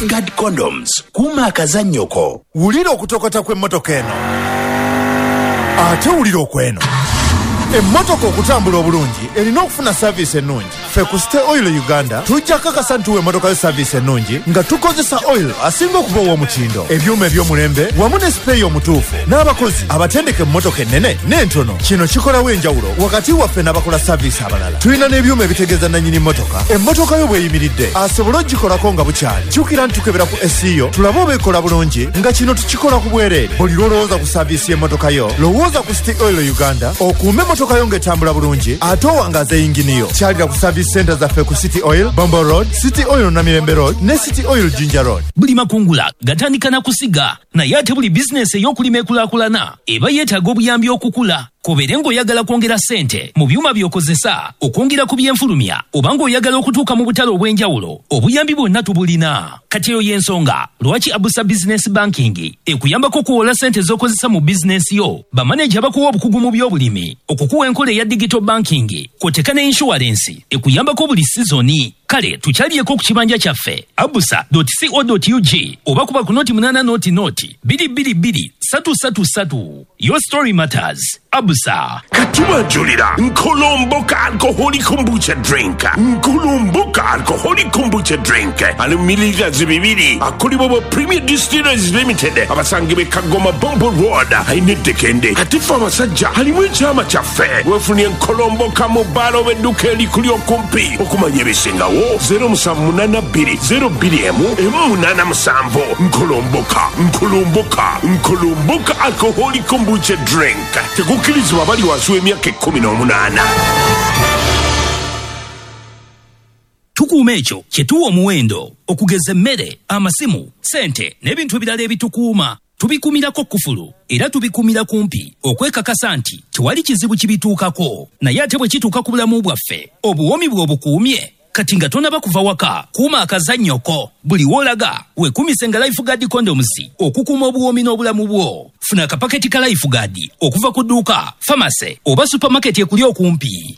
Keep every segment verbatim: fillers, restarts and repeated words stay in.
Guard condoms kuma akazannyoko. Wulira okutokota kw'emmotoka eno ate wulira okweno. Emmotoka okutambula obulungi erina okufuna service ennungi. Ffe ku City Oil Uganda tujja kakasa nti emmotoka yo service ennungi nga tukozesa oil asinga okuba ow'omutindo, ebyuma eby'omulembe wamu ne spray omutuufu n'abakozi abatendeke emmotoka ennene n'entono. Kino kikolawo enjawulo wakati waffe n'abakola service abalala. Tulina n'ebyuma ebitegeeza nannyini mmotoka emmotoka yo bw'eyimiridde asobola ogikolako nga bukyali. Jjukira nti tukebera ku S E O tulabe oba ekola bulungi nga kino tukikola ku bwereere. Buli lw'olowooza ku service y'emmotoka yo lowooza ku City Oil Uganda okuume emmotoka yo ng'etambula bulungi ate owangaza yingini yo. Kyalira ku service center zaffe ku City Oil, Bombo Road, City Oil Namirembe Road ne City Oil Jinja Road. Buli makungula gatandika na kusiga naye ate buli bizinesi ey'okulima ekulaakulana eba yeetaaga obuyambi okukula. Kobere ng'oyagala kwongera ssente mu byuma by'okozesa okwongera ku byenfulumya oba ng'oyagala okutuuka mu butale obw'enjawulo, obuyambi bwonna tubulina. Kati eyo y'ensonga lwaki Abusa Business Banking ekuyambako okuwola ssente z'okozesa mu bizinesi yo. Bamaneja bakuwa obukugu mu by'obulimi, okukuwa enkola eya digital banking kw'oteeka ne insurance ekuyambako buli sizoni. Kale tukyaliyeko ku kibanja kyaffe abusa dot co dot u g oba kuba ku noti munana noti noti biri biri biri satu satu satu. Your story matters. Abusa. Katiwa Julira Nkolomboka alcoholic kombucha drink. Nkolomboka alcoholic kombucha drink. Anu miligrazi bibiri akuli bobo Premier Distillers Limited abasangi be Kagoma Bombo Road ainete kende atifa masajja halimwe chama chaffe wefuni Nkolomboka mobalo bedukeli kuli okumpi okumanye bisingawo zero musanvu munana bbiri zero bbiri emu emu munana musanvu. Nkolomboka Nkolomboka Nkolomboka alcoholic kombucha drink. Tegukirizibwa bali wansi w'emyaka ekkumi n'omunaana. Tukuuma ekyo kye tuwa omuwendo okugeza emmere, amasimu, ssente n'ebintu ebirala ebitukuuma. Tubikumirako kufulu era tubikumira kumpi okwekakasa nti tewali kizibu kibituukako. Naye ate bwe kituuka ku bulamu bwaffe obuwomi bw'obukuumye kati nga tonaba kuva waka kuuma akazannyoko. Buli w'olaga weekuumise nga Lifeguard condoms okukuuma obuwoomi n'obulamu bwo. Funa akapaketi ka Lifeguard okuva ku dduuka, famasi oba supermarket ekuli okumpi.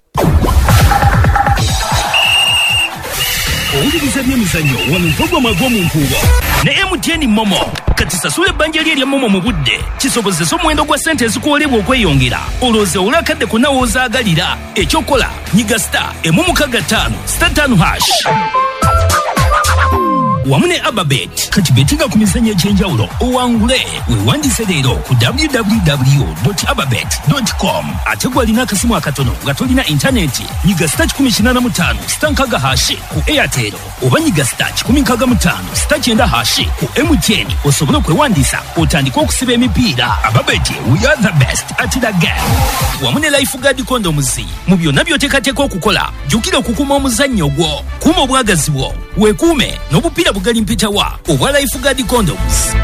Owuliriza ebyemizannyo wano mpogoma gw'omunkuubo ne M T N Momo. Kati sasula ebbanja lye erya Momo mu budde kisobozesa omuwendo gwa ssente ezikuwolebwa okweyongera. Olowooza olakadde ku nawo ozaagalira. Ekyokola nyiga star emu mukaga ttaano star ttaano hash wamu ne Ababet. Kati betinga ku mizannyo egy'enjawulo owangule weewandise leero ku w w w dot ababet dot com. Ate gw'alina akasimu akatono nga tolina intaneti nyiga star kikumi kinaana mu ttaano star nkaga hashi ku Airtel oba nyiga star kikumi nkaga mu ttaano star kyenda hashi ku M T N osobole okwewandiisa otandike okusiba emipiira. Ababet, we are the best at the game. Wamu ne Lifeguard condoms mu byonna by'oteekateeka okukola jjukira okukuuma omuzannyo gwo. Kuuma obwagazi bwo weekuume n'obupiira bugali mpitawa obwa Lifeguard condoms.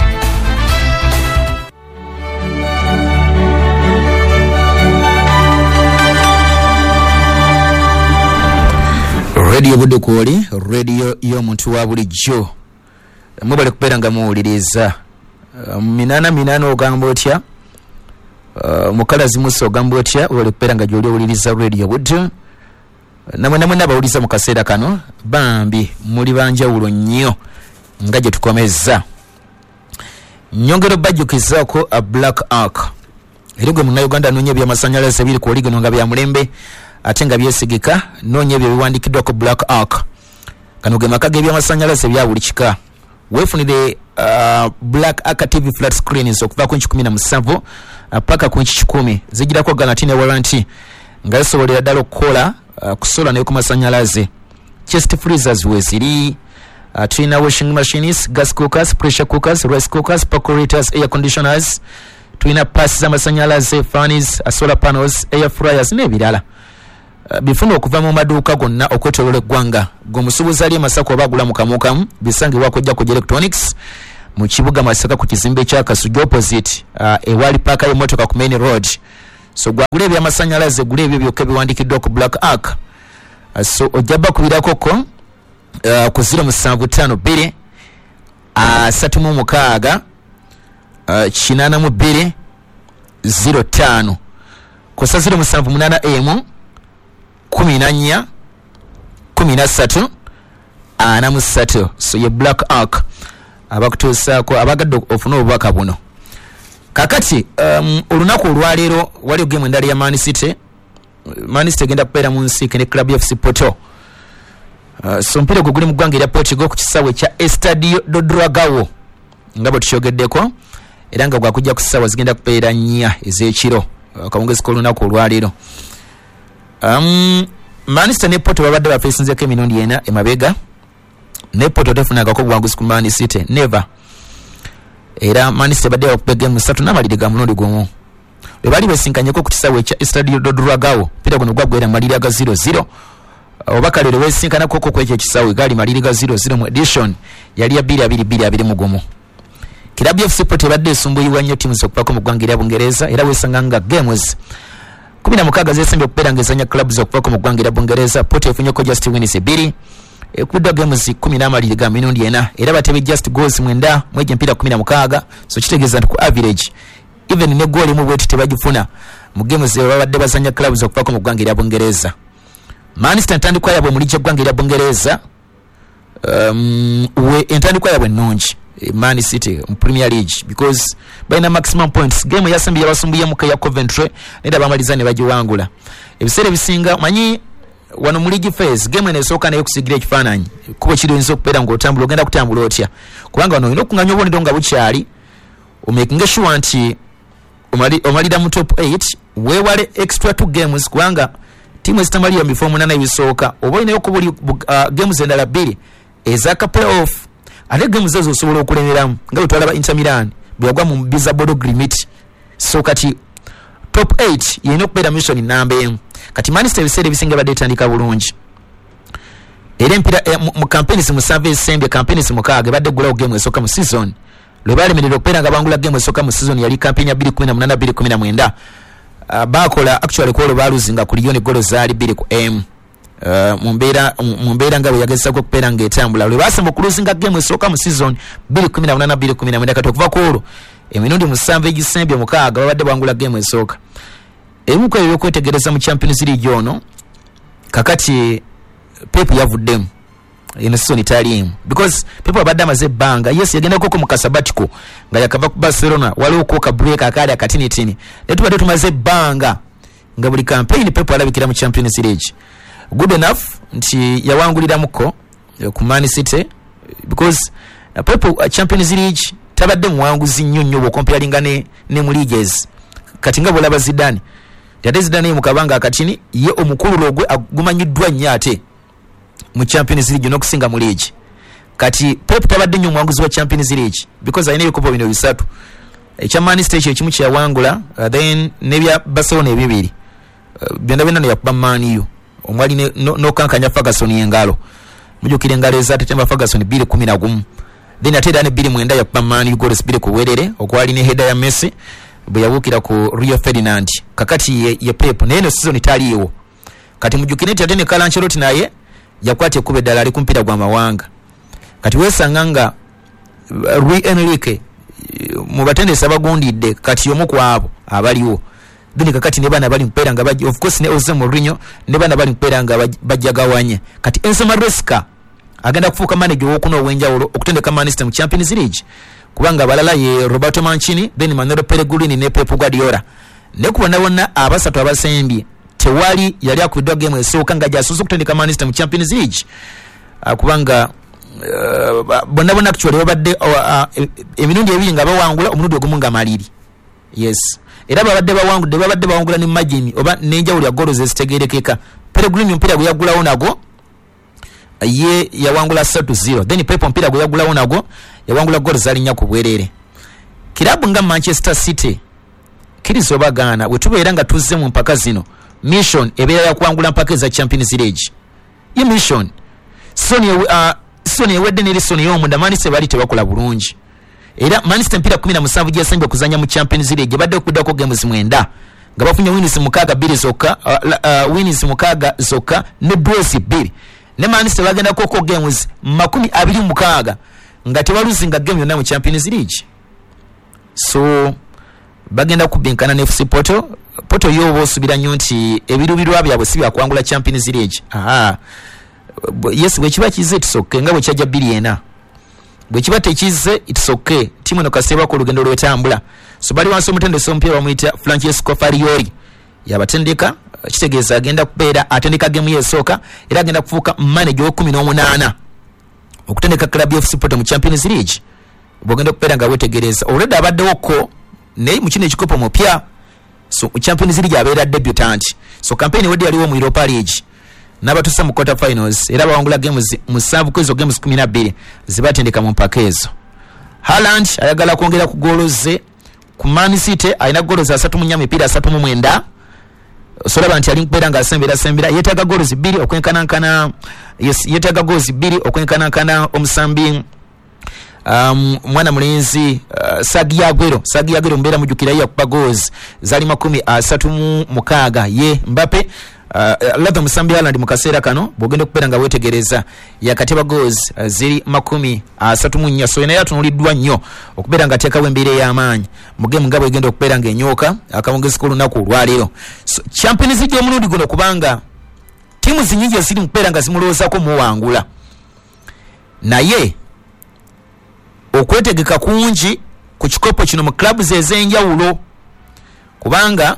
Radio Budukoli, radio y'omuntu wa bulijjo. Mubale kubeera nga muwuliriza. Uh, minana minana ogamba otya? Uh, mukalazi muso ogamba otya? Mubale kubeera nga gy'oli owuliriza Radio Budukoli. Namwe namwe nabawuliza mu kaseera kano bambi muli banjawulo nnyo nga gye tukomezza. Nyongero bajjukizaako a Black Ark. Era gwe munnayuganda anoonya ebyamasannyalaze biri ku oligano nga bya mulembe ate nga byesigika noonya ebyo biwandikiddwa ku Black Ark. Kano ge maka g'ebyamasannyalaze bya buli kika. Weefunire uh, Black Ark T V flat screens okuva ku inchi kumi na musanvu uh, paka ku inchi kikumi zijirako garanti warranty nga zisobolera ddala okukola uh, kusola ne ku masannyalaze. Chest freezers weziri uh, tulina washing machines, gas cookers, pressure cookers, rice cookers, percolators, air conditioners. Tulina pass z'amasannyalaze, fans, uh, solar panels, air fryers n'ebirala. Uh, bifuna okuva mu maduuka gonna okwetooloola eggwanga. G'omusuubuzi ali e Masaka oba agula mu kamukamu bisangibwa kujja ku electronics mu kibuga Masaka ku kizimbe kya Kasujja opposite uh, ewali paaka y'emmotoka ku main road. So gwagula ebyamasannyalaze gula ebyo byokka biwandikiddwa ku Black Ark. Uh, so ojja bakubirako ko uh, ku zero musanvu ttaano bbiri asatu mu mukaaga uh, kinaana mu bbiri zero ttaano kosa zero musanvu munaana emu kumi na nnya kumi na ssatu ana musatu. So ye Black Ark abakutuusaako abagadde ofuna obubaka buno. Kakati um, olunaku olwaleero waliwo game endala ya Man City. Man City egenda kubeera mu nsiike ne Club F C Porto. Uh, so mpira gwe guli mu ggwanga erya Portugal ku kisaawe kya Estadio do Dragao nga bwe tukyogeddeko, era nga gwakujja ku ssaawa zigenda kubeera nnya ez'ekiro akawungezi k'olunaku olwaleero. Um, Man City ne Porto babadde bafeesinzeko emirundi ena emabega, ne Porto tefunangako buwanguzi ku Man City never. Era Man City badde bakuba game ssatu n'amaliri ga mulundi gumu. Bwe bali besinkanyeko ku kisaawe kya Estadio do Dragao, mpira guno gwagwera mu maliri aga zero zero. Obaka lero wesinkana koko kwekyo kisaawe gali maliri ga zero zero mu edition yali ya bbiri abiri bbiri abiri mu gumu. Club F C Porto badde esumbuyiwa nnyo ttiimu z'okuvako mu ggwanga erya Bungereza, era wesanga nga games kumi na mukaaga zesembye okubeera ng'ezanya club z'okuvako mu ggwanga erya Bungereza. Porto efunyeko just wins bbiri, ekuddwa games kumi n'amaliri ga mirundi ena, era batebe just goals mwenda mwegyo mpira kumi na mukaaga. So kitegeeza nti ku average even ne goal emu bwetu tebagifuna mu games ze babadde bazanya club z'okuvako mu ggwanga erya Bungereza. Man City entandikwa yabwe mu lijja ggwanga erya Bungereza um, we entandikwa yabwe nnungi Man City mu Premier League because balina maximum points. Game yasembi yabasumbuye mu ya Coventry neda bamaliza ne bagiwangula. Ebiseera bisinga manyi wano mu league phase game ene soka nayo kusigira ekifaananyi kuba kirinzo okubeera ng'otambula ogenda kutambula otya, kubanga wano olina okunganya obubonero nga bukyali omakinga sure nti omalira mu top eight, weewale extra two games kubanga timu ezitamalira mu bifo munaana ebisooka oba olinayo ku buli uh, games endala bbiri ezaka playoff. Ate games ezo osobola okulemeramu nga bwe twalaba Inter Milan bwe yagwa mu Biza Bodo Grimit. So kati top eight yina okubeera mission namba emu. Kati Man City ebiseera ebisinga badde etandika bulungi, era empira eh, mu campaigns musanvu esembye campaigns mukaaga badde gulawo game esooka mu season. Lwe balemerera okubeera nga bangula game esooka mu season yali campaign ya bbiri kumi na munaana bbiri kumi na mwenda. Uh, bakola actually kwolo baluzinga ku liyoni golo zaali bbiri ku M. Uh, mumbeera mumbeera nga bwe yagezako okubeera ng'etambula. Lwe basamba okuluzinga game esooka mu season bbiri kumi na munaana bbiri kumi na mwenda, kati okuva kwolwo emirundi musanvu egisembye mukaaga babadde bangula game esooka. Ebimu ku ebyo by'okwetegereza mu Champions League ono kakati Pep yavuddemu eno season taliimu because Pep abadde amaze ebbanga, yes yagendako mu kasabatiko nga yakava ku Barcelona, waliwo kwoka break akaali akatinitini, naye tubadde tumaze ebbanga nga buli campaign Pep alabikira mu Champions League. Good enough nti yawanguliramuko ku Man City because uh, Pep uh, Champions League tabadde muwanguzi nnyo nnyo bw'okomparinga ne, ne mu leagues. Kati nga bw'olaba Zidane, yate Zidane mu kabanga akatini ye omukulu ogwe agumanyiddwa nnyo ate mu Champions League n'okusinga mu league. Kati Pep tabadde nnyo muwanguzi wa Champions League because alina ebikopo bino bisatu, ekya Man City ekyo ekimu kyeyawangula, uh, then n'ebya Barcelona ebibiri uh, byonna byonna yakuba Man U omwali n'okankanya no Ferguson y'engalo, mujukira engalo ezatetema Ferguson bbiri kumi na gumu, then ate era ne bbiri mwenda yakuba Man U goals bbiri ku bwerere okwali ne header ya Messi bwe yabukira ku Rio Ferdinand. Kakati ye, ye Pep naye no season taliiwo. Kati mujukire nti ate ne Carlo Ancelotti naye yakwata ekkuba eddala ali ku mpira gwa mawanga. Kati weesanga nga Luis Enrique mu batendesi abagundidde kati omu ku abo abaliwo, then kakati ne bana bali mpera nga bajja, of course ne Jose Mourinho ne bana bali mpera nga bajjagawanye. Kati Enzo Maresca agenda kufuuka manager w'okuna ow'enjawulo okutendeka Man City mu Champions League, kubanga abalala ye Roberto Mancini, then Manuel Pellegrini ne Pep Guardiola. Ne ku bonna bonna abasatu abasembye tewali yali akubiddwa game esooka nga gy'asoose okutendeka Man City mu Champions League, uh, kubanga uh, bonna bonna actually babadde uh, uh, emirundi ebiri nga bawangula omulundi ogumu nga maliri. Yes, era babadde bawangudde babadde bawangula ne margin oba n'enjawulo ya goals ezitegeerekeka. Pellegrini mpira gwe yagulawo nago ye yawangula three zero, then Pep mpira gwe yagulawo nago yawangula goals zali nnya ku bwerere. Kirabu nga Manchester City kirizo bagana bwe tubeera nga tuzze mu mpaka zino mission ebeera ya kuwangula mpaka za Champions League. Ye mission Sony uh, Sony ewedde ne Sony y'omunda Man City bali tebakola bulungi, era Man City mpira kumi na musanvu gyasembye okuzanya mu Champions League badde okuddako games mwenda nga bafunye wins mukaaga bbiri zokka, uh, uh, wins mukaaga zokka ne draws bbiri, ne Man City bagenda koko games makumi abiri mukaaga nga tebaluzinga game yonna mu Champions League. So bagenda kubinkana ne F C Porto. Porto yo bosubira nnyo nti ebirubirwa byabwe si byakwangula Champions League. Aha, yes bwe kiba kize tusoke nga bwe kyajja bbiri ena bwe kiba tekize it's okay timu eno kaseba ku lugendo lwetambula so bali wansi omutendesi omupiira bamuyita Francesco Farioli yabatendeka kitegeeza agenda kubeera atendeka gemu yesooka era agenda kufuuka manager wa kumi n'omunaana okutendeka club of support mu Champions League bwogenda kubeera nga wetegereza already abaddewo ko naye mu kino ekikopo mupya so Champions League abeera debutant so campaign wedi yaliwo mu Europa League n'abatuusa mu quarter finals era bawangula games musanvu kwezo games kumi na bbiri zibatendeka mu mpaka ezo. Haaland ayagala kwongera ku goolo ze ku Man City alina goolo za asatu mu nnya mipiira asatu mu mwenda solaba nti ali kubeera nga asembera sembera yeetaaga goolo bbiri okwenkanankana yes yeetaaga goolo bbiri okwenkanankana omusambi um mwana mulenzi uh, Sagi Aguero Sagi Aguero mbeera mujukira ya kuba goals zali makumi asatu mu mukaaga ye Mbappe uh, lava musambi Haaland mu kaseera kano bwogenda okubeera nga wetegereza yakateba goals uh, ziri makumi asatu mu nnya so naye atunuliddwa nnyo okubeera nga ateekawo embeera y'amaanyi mu game nga bwegenda okubeera nga enyooka akawungezi k'olunaku olwaleero so Champions League omulundi guno kubanga tiimu zinyingi eziri mu kubeera nga zimulowoozaako muwangula naye okwetegeka kungi ku kikopo kino mu clubs ez'enjawulo kubanga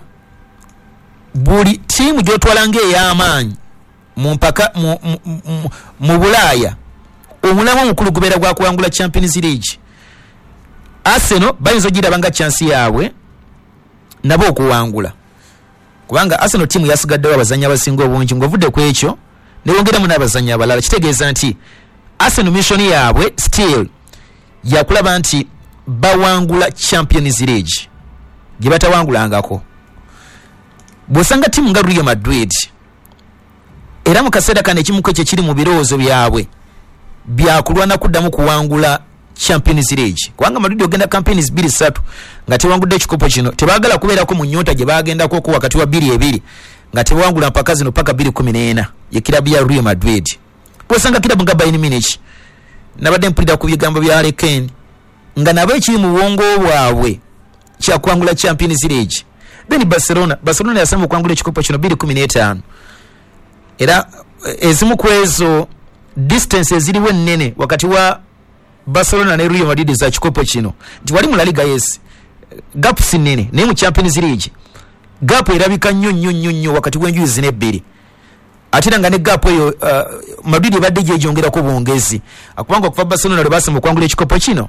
buli tiimu gy'otwala ng'ey'amaanyi mu mpaka mu, mu, mu, mu Bulaaya omulamu omukulu gubeera gwa kuwangula Champions League. Arsenal bayinza ogiraba nga chance yaabwe nabo okuwangula kubanga Arsenal tiimu yasigaddewo abazannyi abasinga obungi ng'ovudde ku ekyo ne wongeramu n'abazannyi abalala kitegeeza nti Arsenal mission yaabwe still yakulaba nti bawangula Champions League gye batawangulangako. Bw'osanga tiimu nga Real Madrid era mu kaseera kano ekimu kwe kye kiri mu birowoozo byabwe byakulwana kuddamu kuwangula Champions League kubanga Madrid ogenda campaigns bbiri ssatu nga tewangudde ekikopo kino tebaagala kubeerako mu nnyota gye baagendako ko wakati wa bbiri ebiri nga tebawangula mpaka zino paka bbiri kumi n'ena ye kirabu ya Real Madrid. Bw'osanga kirabu nga Bayern Munich nabadde mpulira ku bigambo bya Harry Kane nga nabo ekiri mu bwongo bwabwe kya kwangula Champions League. Then Barcelona Barcelona yasema kwangula ekikopo kino bbiri kumi n'etaano era ezimu ku ezo distance eziriwo ennene wakati wa Barcelona ne Real Madrid za kikopo kino nti wali mu La Liga yes gap si nnene naye mu Champions League gap erabika nnyo nnyo nnyo nnyo wakati w'enjuyi zino ebbiri ate nga ne gap eyo uh, Madrid ebadde gyeyongerako bwongezi akubanga okuva Barcelona lwe basema okwangula ekikopo kino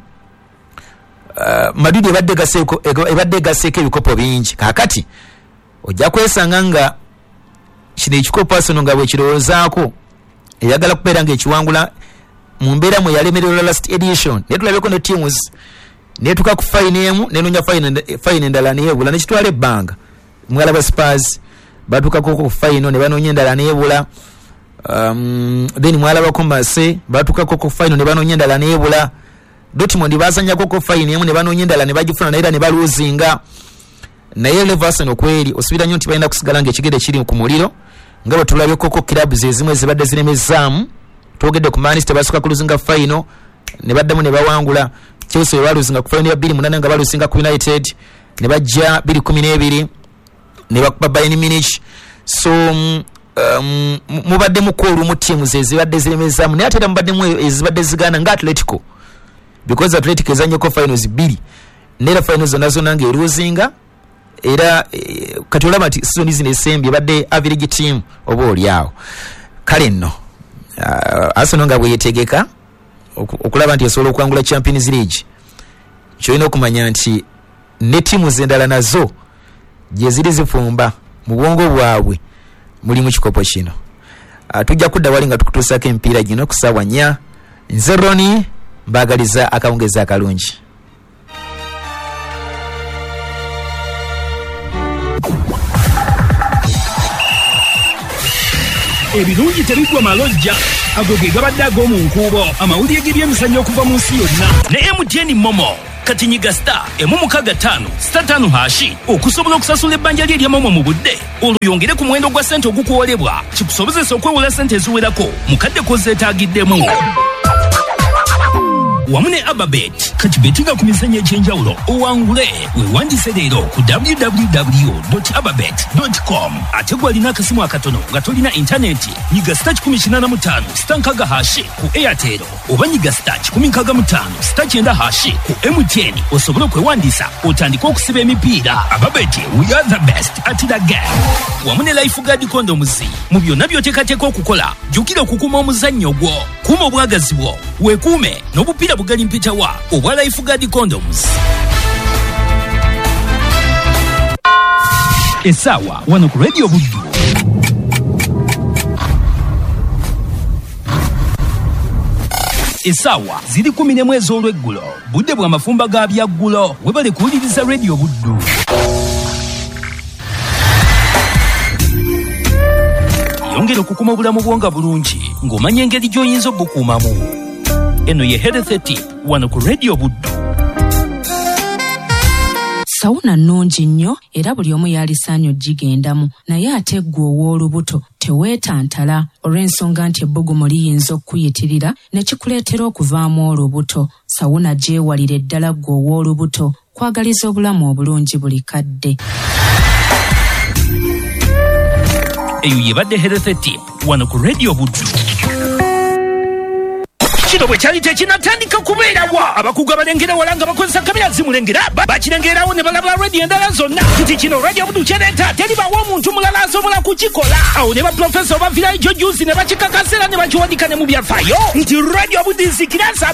uh, Madrid ebadde gaseeko ebadde gaseeko ebikopo bingi kakati ojja kwesanga nga kino ekikopo Arsenal nga bwe kirowoozaako eyagala kubeera nga ekiwangula mu mbeera mwe yalemererwa last edition naye tulabeko ne teams netuka ku fine emu nenoonya fine endala neebula nekitwala ebbanga mwalaba Spurs batukako ku fine ne banoonya endala neebula um, then mwalabako Marseille batukako ku fine ne banoonya endala neebula Dortmund bazanyako ku fine emu ne banoonya endala ne bagifuna naye ne baluzinga naye Leverkusen okweri osubira nnyo nti balina kusigala ng'ekigere kiri ku muliro nga bwe tulabye koko clubs ezimu ezibadde ziremezaamu twogedde ku Man City basooka kuluzinga final ne baddamu ne bawangula Chelsea bwe baluzinga ku final ya bbiri munaana nga baluzinga ku United ne bajja bbiri kumi n'ebiri ne bakuba Bayern Munich so um, mubadde muko olumu tiimu ezibadde ziremezaamu naye ate era mubaddemu ezibadde zigaana nga Atletico because Atletico ezannyeko finals bbiri neera finals zonna zonna nga eruzinga era e, kati olaba nti season zino esembye badde average team oba oliawo kale nno uh, Arsenal nga bweyetegeka okulaba nti esobola okwangula Champions League kyolina okumanya nti ne tiimu zendala nazo gye ziri zifumba mu bwongo bwabwe muli mu kikopo kino. Uh, tujja kudda wali nga tukutuusako emipiira gino ku ssaawa nnya nze Roni mbaagaliza akawungezi akalungi. Ebirungi tebiggwa malojja ago ge gabadde ag'omu nkuubo amawulire g'ebyemizannyo okuva mu nsi yonna ne M T N Momo kati nyiga star emu mukaga ttaano star ttaano hashi okusobola okusasula ebbanja lye erya Momo mu budde olwo yongere ku muwendo gwa ssente ogukuwolebwa kikusobozesa okwewola ssente eziwerako mukadde kozeetaagiddemu. wamu ne ababet kati betinga ku mizannyo egy'enjawulo owangule weewandise leero ku w w w dot ababet dot com. ate gwalina akasimu akatono nga tolina intaneti nyiga star kikumi kinaana mu ttaano star nkaaga hashi ku airtel oba nyiga star kikumi nkaaga mu ttaano star kyenda hashi ku M T N osobole okwewandiisa otandike okusiba emipiira. ababet we are the best at the game. wamu ne lifeguard condoms mu byonna by'oteekateeka okukola jjukira okukuuma omuzannyo gwo. kuuma obwagazi bwo weekuume n'obupiira bugali mpitawa obwa lifeguard condoms. Essaawa wano ku Radio Buddu. Essaawa ziri kumi n'emu ez'olweggulo budde bwa mafumba ga byaggulo webale kuwuliriza Radio Buddu. yongera okukuma obulamu bwonga bulungi ng'omanya engeri gy'oyinza obukuumamu. eno ye health tip wano ku Radio Buddu. Sawuna nnungi nnyo era buli omu yalisaanye ogigendamu, naye ate ggwe ow'olubuto teweetantala olw'ensonga nti ebbugumu liyinza okuyitirira ne kikuleetera okuvaamu olubuto. Sawuna gyewalire ddala ggwe ow'olubuto kwagaliza obulamu obulungi buli kadde. eyo yebadde health tip wano ku Radio Buddu. kino bwe kyali tekinatandika kubeerawa abakugu abalengera wala nga bakozesa kamera zimulengera bakirengerawo ne balabula radio endala zonna nti kino Radio Buddu kyereeta teribawo omuntu mulala asobola kukikola. awo ne baprofesa oba virayo jojuzi ne bakikakasera ne bakiwanika ne mu byafaayo nti Radio Buddu nzikira